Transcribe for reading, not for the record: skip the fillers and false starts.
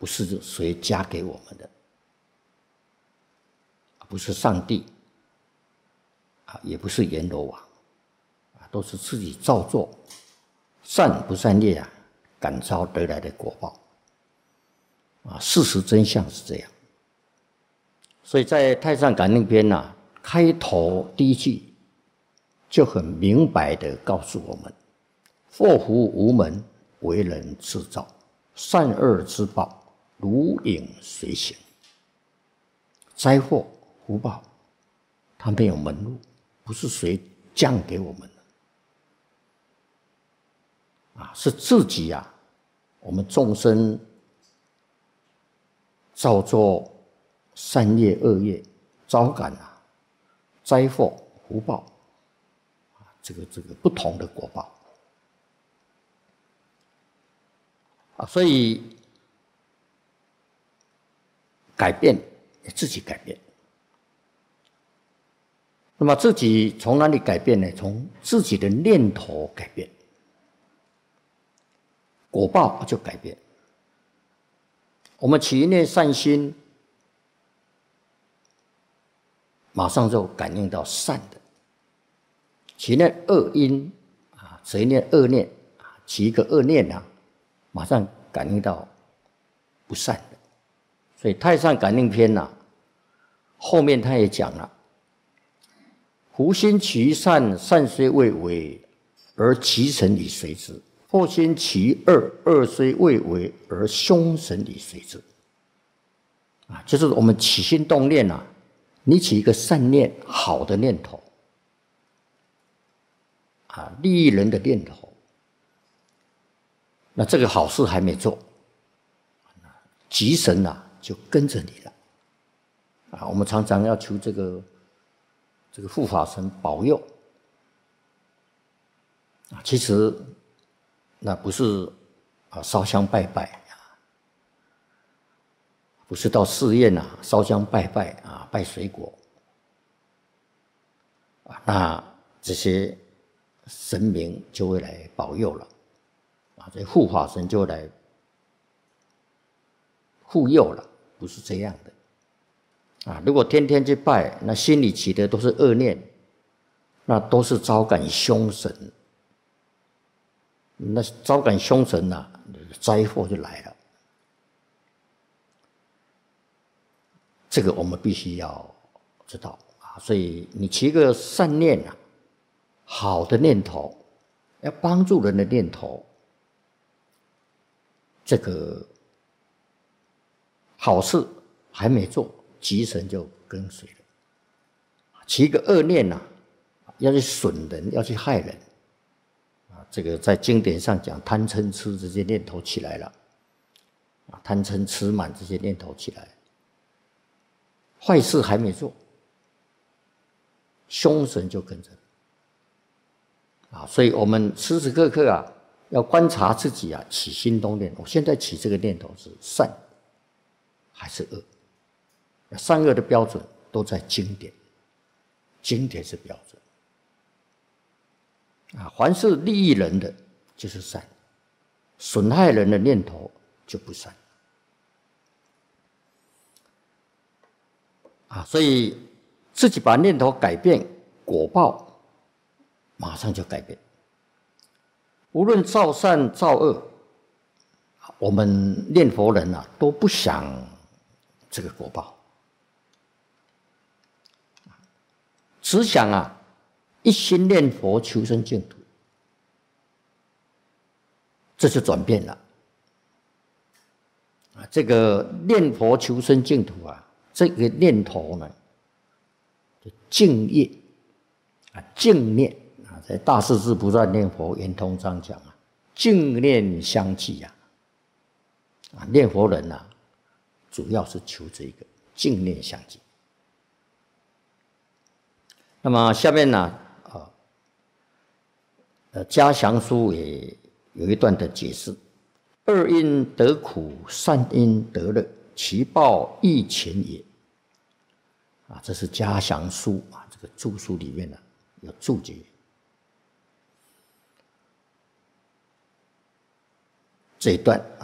不是谁加给我们的，不是上帝也不是阎罗王都是自己造作，善不善业感召得来的果报事实真相是这样。所以在《太上感应篇》开头第一句就很明白地告诉我们：祸福无门，为人自造，善恶之报，如影随形。灾祸福报它没有门路，不是谁降给我们的是自己我们众生造作善业恶业，招感灾祸福报这个不同的果报所以改变自己改变。那么自己从哪里改变呢？从自己的念头改变，果报就改变。我们起一念善心，马上就感应到善的；起一念恶因起一念恶念起一个恶念马上感应到不善的。所以《太上感应篇》后面他也讲了：福心起善，善虽未为，而吉神理随之；祸心起恶，恶虽未为，而凶神理随之。就是我们起心动念你起一个善念，好的念头利益人的念头，那这个好事还没做，吉神就跟着你了我们常常要求这个护法神保佑其实那不是烧香拜拜不是到寺院烧香拜拜拜水果那这些神明就会来保佑了这护法神就会来护佑了，不是这样的如果天天去拜，那心里起的都是恶念，那都是招感凶神，那招感凶神灾祸就来了。这个我们必须要知道所以你起一个善念好的念头，要帮助人的念头，这个好事还没做，吉神就跟随了。起一个恶念要去损人，要去害人这个在经典上讲贪嗔痴这些念头起来了贪嗔痴慢这些念头起来，坏事还没做，凶神就跟着所以我们时时刻刻要观察自己起心动念，我现在起这个念头是善还是恶？善恶的标准都在经典，经典是标准凡是利益人的就是善，损害人的念头就不善所以自己把念头改变，果报马上就改变。无论造善造恶，我们念佛人都不想这个果报，只想一心念佛求生净土，这就转变了这个念佛求生净土这个念头呢净业净念在《大势至菩萨念佛圆通章》讲净念相继念佛人主要是求这个净念相继。那么下面嘉祥书也有一段的解释：恶因得苦，善因得乐，其报亦勤也。这是嘉祥书这个注疏里面有注解。这一段